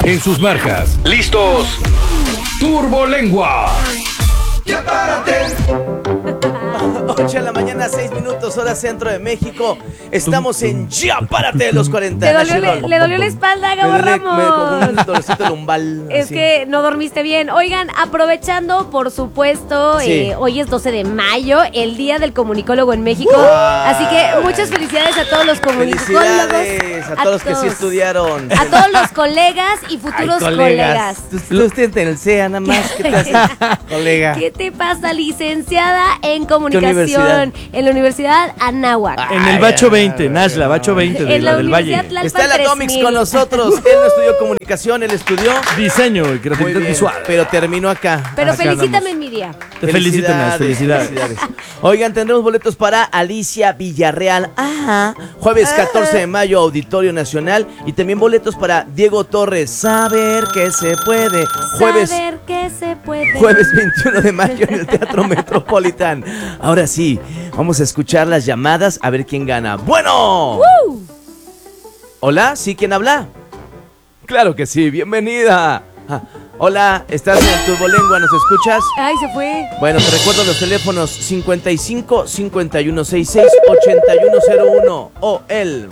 En sus marcas. ¿Listos? Turbolengua. Ya párate. 8 de la mañana, 6 minutos, hora centro de México. Estamos en Ya Párate de los 40. Le dolió la espalda a Gabo Ramos. Me como un dolorcito lumbal. Es así. que no dormiste bien. Oigan, aprovechando, por supuesto, Sí. hoy es 12 de mayo, el Día del Comunicólogo en México. Así que muchas felicidades a todos los comunicólogos. Felicidades a todos los que sí estudiaron. A todos los colegas y futuros colegas. Tú estás en el CEA nada más. ¿Qué te haces, colega? ¿Qué te pasa, licenciada en ¿Qué comunicación? universidad? En la Universidad Anáhuac. En el Bacho 20, Nashla, Bacho 20 de En la la del Universidad Valle. Tlalpan Está el Atomics 3000. con nosotros. Él no estudió comunicación, él estudió Diseño y muy creatividad bien, visual. pero terminó acá. Pero Acá felicítame andamos. en mi día. Te felicito, Nash, felicidades. Oigan, tendremos boletos para Alicia Villarreal. Jueves 14 de mayo, Auditorio Nacional. Y también boletos para Diego Torres. Saber que se puede. Saber que se puede. Jueves 21 de mayo en el Teatro Metropolitan. Ahora sí, vamos a escuchar las llamadas a ver quién gana. ¡Bueno! ¿Hola? ¿Sí? ¿Quién habla? Claro que sí, bienvenida. Hola, ¿estás en Turbolengua? ¿Nos escuchas? Ay, se fue. Bueno, te recuerdo los teléfonos 55 5166 8101 o el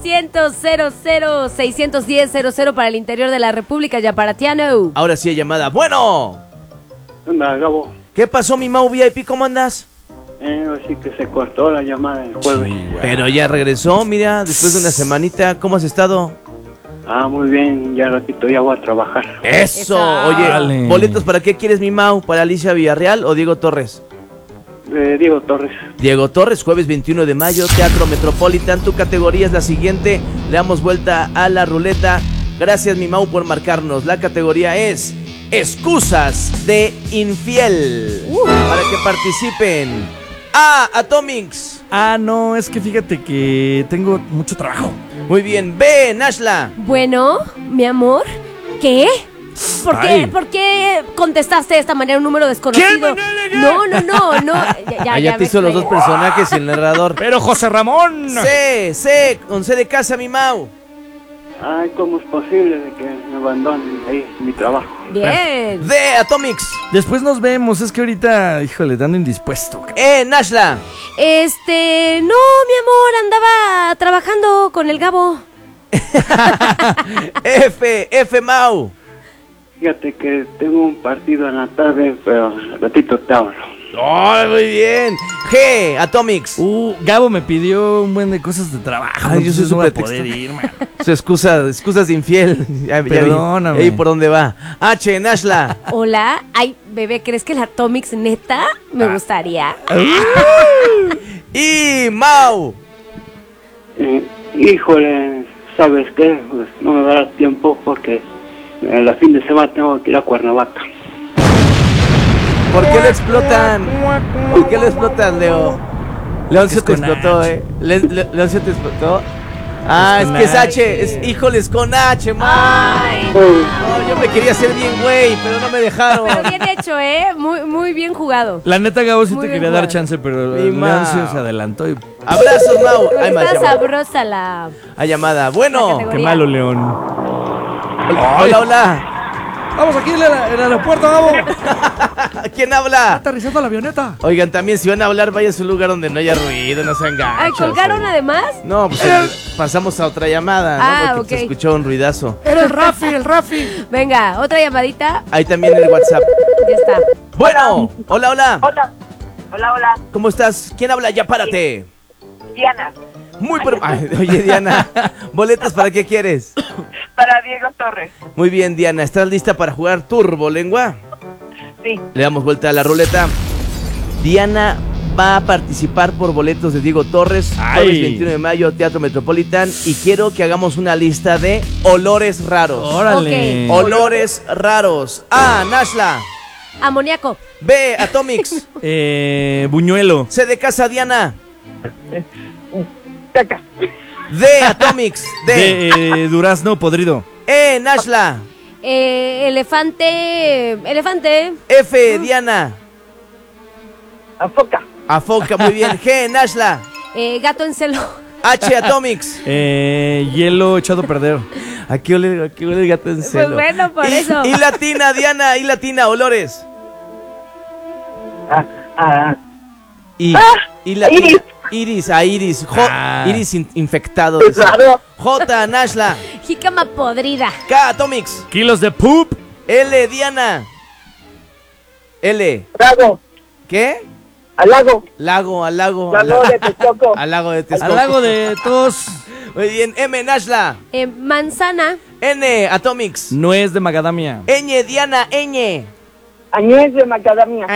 800-00-610-00 para el interior de la República Yaparatiano. Ahora sí hay llamada. ¡Bueno! Anda, Gabo. ¿Qué pasó, mi Mau VIP? ¿Cómo andas? Así que se cortó la llamada el jueves. Pero ya regresó, mira, después de una semanita. ¿Cómo has estado? Muy bien, ya ratito ya voy a trabajar. ¡Eso! Eso. Oye, Órale. ¿boletos para qué quieres, mi Mau? ¿Para Alicia Villarreal o Diego Torres? Diego Torres. Diego Torres, jueves 21 de mayo, Teatro Metropolitan. Tu categoría es la siguiente. Le damos vuelta a la ruleta. Gracias, mi Mau, por marcarnos. La categoría es Excusas de Infiel. Para que participen. A. Atomics. No, es que fíjate que tengo mucho trabajo. Muy bien. B. Nashla. Bueno, mi amor, ¿qué? Ay. ¿Por qué contestaste de esta manera un número desconocido? No. Ya te hizo los dos personajes y el narrador. Pero José Ramón. C. Con C de casa, mi Mau. ¿Cómo es posible de que me abandonen ahí mi trabajo? Bien. D. Atomics. Después nos vemos, es que ahorita, híjole, ando indispuesto. E. Nashla. No, mi amor, andaba trabajando con el Gabo. F. Mau. Fíjate que tengo un partido en la tarde, pero al ratito te hablo. ¡Oh, muy bien! G. Atomics. Gabo me pidió un buen de cosas de trabajo. Ay, yo soy entonces su no voy a pretexto. poder ir, man. Su excusas de infiel. Ya vi. Perdóname. Ey, ¿por dónde va? H. Nashla. Hola. Ay, bebé, ¿crees que la Atomics neta me gustaría? Y Mau. Híjole, ¿sabes qué? Pues no me dará tiempo porque la fin de semana tengo que ir a Cuernavaca. ¿Por qué lo explotan? ¿Por qué lo explotan, Leo? Leoncio Es te con explotó, H. Leoncio te explotó. Es con que es H. H. Es híjoles con H, Mau. Ay, No, yo me quería hacer bien, güey, pero no me dejaron. pero bien hecho, muy bien jugado. La neta, Gabo, sí Muy te bien quería dar jugado. chance, pero Mi Leoncio Mau. se adelantó y... Abrazos, Mau. Hay más Está llamada. sabrosa la... Hay llamada. La Bueno. categoría. Qué malo, León. Hola. Vamos aquí en el aeropuerto, Gabo. ¿Quién habla? Aterrizando la avioneta. Oigan, también si van a hablar, vaya a un lugar donde no haya ruido, no sean gachos. Ay, ¿colgaron además? No, pues pasamos a otra llamada, ¿no? Porque se ok. escuchó un ruidazo. Era el Rafi. Venga, otra llamadita. Ahí también el WhatsApp. Ya está. Bueno, hola. Hola, ¿Cómo estás? ¿Quién habla? Ya párate. Diana, Oye, Diana, ¿boletos para qué quieres? para Diego Torres. Muy bien, Diana, ¿estás lista para jugar Turbolengua? Sí, Le damos vuelta a la ruleta. Diana va a participar por boletos de Diego Torres, jueves 21 de mayo, Teatro Metropolitan, y quiero que hagamos una lista de olores raros. Órale. Olores raros. A. Nashla. Amoníaco. B. Atomics. Buñuelo. C de casa, Diana. caca. D. Atomics. D. De durazno podrido. E. Nashla. Elefante. F. Diana. Afoca. Afoca, muy bien. G. Nashla. Gato en celo. H, Atomics. Hielo echado a perder. Aquí huele el gato en celo. Pues bueno, por eso. Y latina, Diana, y latina, olores. Y latina. Iris. Iris, a Iris. Iris infectado. Claro. J, Nashla. Jícama podrida. K, Atomics. Kilos de poop. L, Diana. L. Lago. ¿Qué? Al lago. Lago, al lago. Lago de Texcoco. Al lago de Texcoco. Al lago de tos. Muy bien, M, Nashla. Manzana. N, Atomics. Nuez de macadamia. Ñ, Diana, Ñ. Añez de macadamia.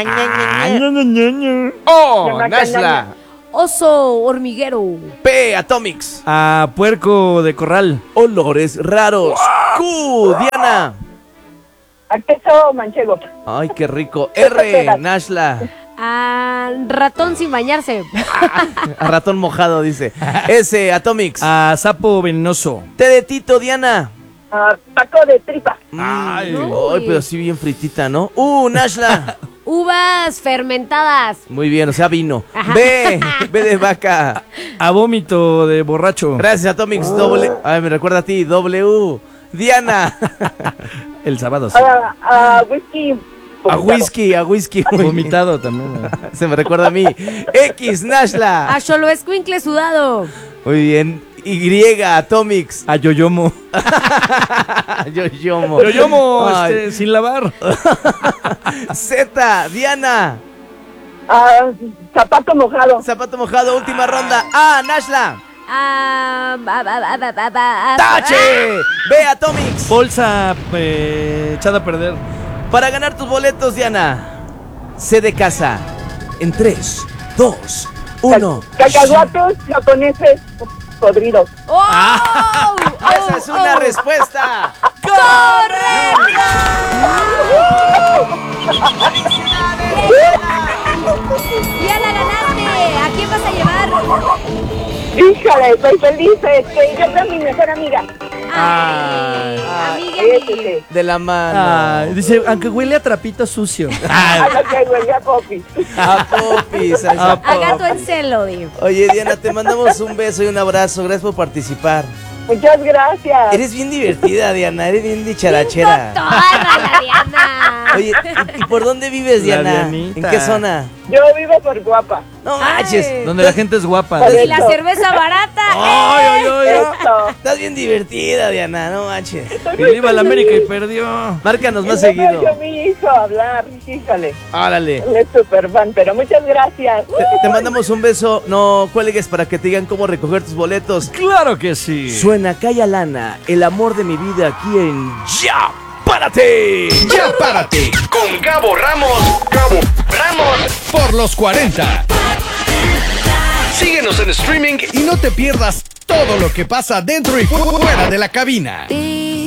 O, De macadamia. Nashla. Oso hormiguero. P, Atomics. A puerco de corral. Olores raros. Q, Diana. A queso manchego. Ay, qué rico. R, Nashla. Ratón sin bañarse. A ratón mojado, dice. S, Atomics. A sapo venenoso. T de Tito, Diana. Taco de tripa. Ay. Ay, pero sí bien fritita, ¿no? Nashla. Uvas fermentadas. Muy bien, o sea, vino. B de vaca. A vómito de borracho. Gracias, Atomics. Ay, me recuerda a ti. W. Diana. El sábado sí. A whisky. A whisky. Muy bien. Vomitado también. Se me recuerda a mí. X, Nashla. A Xolo escuincle sudado. Muy bien. Y, Atomics. A yoyomo. Yoyomo. Yoyomo, Ay. sin lavar. Z, Diana. Zapato mojado. Zapato mojado, última ronda. A, Nashla. Tache. B, Atomics. Bolsa echada a perder. Para ganar tus boletos, Diana. C de casa. En 3, 2, 1. Cacahuates japoneses podridos. Esa es una respuesta. Diana, ganaste. ¿A quién vas a llevar? Híjole, estoy feliz. Que yo soy mi mejor amiga. Amiga. De la mano. Dice, aunque huele a trapito sucio. A lo que huele a Poppy. A popis. A gato en celo, digo. Oye, Diana, te mandamos un beso y un abrazo. Gracias por participar. Muchas gracias. Eres bien divertida, Diana. Eres bien dicharachera. La Diana. Oye, ¿y por dónde vives, La Diana? Dianita. ¿En qué zona? Yo vivo por Guapa. No manches. Donde la gente es guapa. Por Y eso. la cerveza barata. Ay. Esto. Estás bien divertida, Diana. No manches. Y le iba a la América y perdió. Márcanos más Y me seguido. oyó mi hijo hablar. Híjole. Árale. Él es súper fan, pero muchas gracias. Te mandamos un beso. No cuelgues para que te digan cómo recoger tus boletos. Claro que sí. Suena Calla Lana, el amor de mi vida aquí en Ya Párate. Ya párate con Gabo Ramos. Por los 40. Síguenos en streaming y no te pierdas todo lo que pasa dentro y fuera de la cabina.